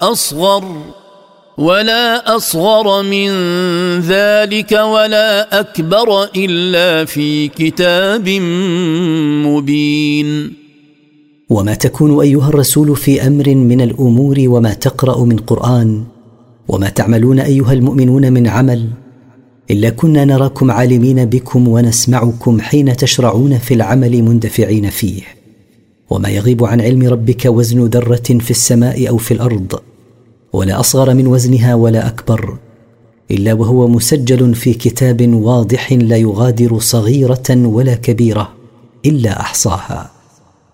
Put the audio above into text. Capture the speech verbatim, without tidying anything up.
أصغر ولا أصغر من ذلك ولا أكبر إلا في كتاب مبين. وما تكون أيها الرسول في أمر من الأمور وما تقرأ من قرآن وما تعملون أيها المؤمنون من عمل إلا كنا نراكم عالمين بكم ونسمعكم حين تشرعون في العمل مندفعين فيه. وما يغيب عن علم ربك وزن ذرة في السماء أو في الأرض ولا أصغر من وزنها ولا أكبر إلا وهو مسجل في كتاب واضح لا يغادر صغيرة ولا كبيرة إلا أحصاها.